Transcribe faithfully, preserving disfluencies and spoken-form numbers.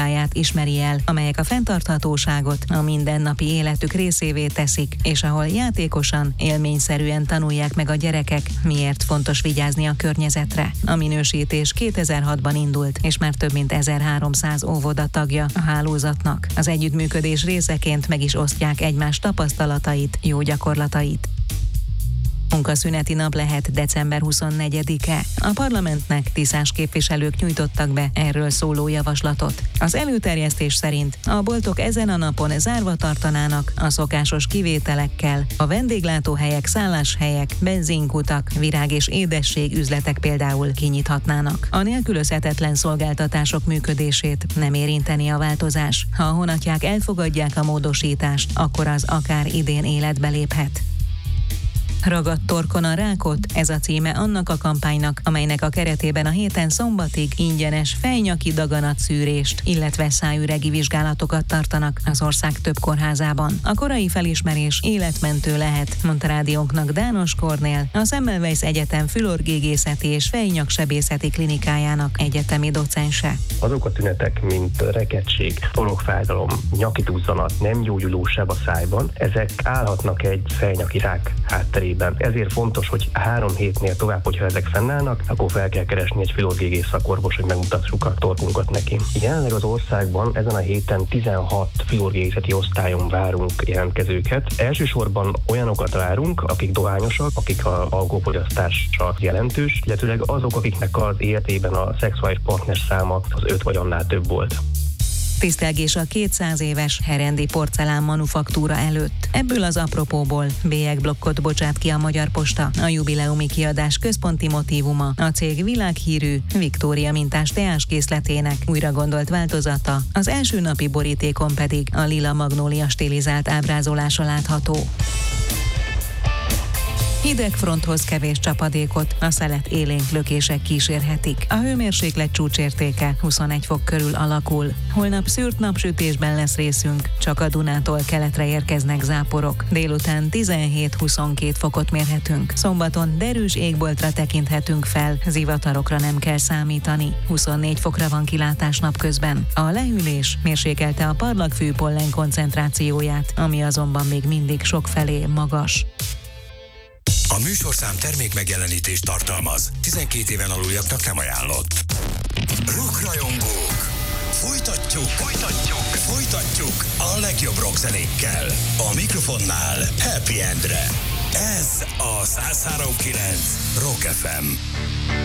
kultúráját ismeri el, amelyek a fenntarthatóságot a mindennapi életük részévé teszik, és ahol játékosan, élményszerűen tanulják meg a gyerekek, miért fontos vigyázni a környezetre. A minősítés kétezer-hatban indult, és már több mint ezerháromszáz óvoda tagja a hálózatnak. Az együttműködés részeként meg is osztják egymás tapasztalatait, jó gyakorlatait. Munkaszüneti nap lehet december huszonnegyedike. A parlamentnek tiszás képviselők nyújtottak be erről szóló javaslatot. Az előterjesztés szerint a boltok ezen a napon zárva tartanának a szokásos kivételekkel. A vendéglátóhelyek, szálláshelyek, benzinkutak, virág- és édesség üzletek például kinyithatnának. A nélkülözhetetlen szolgáltatások működését nem érinteni a változás. Ha a honatják elfogadják a módosítást, akkor az akár idén életbe léphet. Ragadt torkon a rákot, ez a címe annak a kampánynak, amelynek a keretében a héten szombatig ingyenes fejnyaki daganatszűrést, illetve szájüregi vizsgálatokat tartanak az ország több kórházában. A korai felismerés életmentő lehet, mondta rádiónknak Dános Kornél, a Semmelweis Egyetem fülorgégészeti és fejnyaksebészeti klinikájának egyetemi docense. Azok a tünetek, mint rekettség, torokfájdalom, nyaki duzzanat, nem gyógyuló seb a szájban, ezek állhatnak egy fejnyaki rák hátterében. Ezért fontos, hogy három hétnél tovább, hogyha ezek fennállnak, akkor fel kell keresni egy fülorgégész szakorvos, hogy megmutassuk a torkunkat neki. Jelenleg az országban ezen a héten tizenhat fülorgégészeti osztályon várunk jelentkezőket. Elsősorban olyanokat várunk, akik dohányosak, akik az alkoholfogyasztása jelentős, illetőleg azok, akiknek az életében a szexuális partner száma az öt vagy annál több volt. Tisztelgés a kétszáz éves Herendi porcelán manufaktúra előtt. Ebből az apropóból bélyegblokkot bocsát ki a Magyar Posta. A jubileumi kiadás központi motívuma a cég világhírű Viktória mintás teáskészletének újra gondolt változata, az első napi borítékon pedig a lila magnólia stilizált ábrázolása látható. Hideg fronthoz kevés csapadékot, a szelet élénk lökések kísérhetik. A hőmérséklet csúcsértéke huszonegy fok körül alakul. Holnap szűrt napsütésben lesz részünk, csak a Dunától keletre érkeznek záporok. Délután tizenhét-huszonkét fokot mérhetünk. Szombaton derűs égboltra tekinthetünk fel, zivatarokra nem kell számítani. huszonnégy fokra van kilátás napközben. A lehűlés mérsékelte a parlagfű pollen koncentrációját, ami azonban még mindig sokfelé magas. A műsorszám termék megjelenítést tartalmaz. tizenkét éven aluljaknak nem ajánlott. Rockrajongók! Folytatjuk, folytatjuk, folytatjuk a legjobb rockzenékkel. A mikrofonnál Happy Endre. Ez a száz három pont kilenc Rock ef em.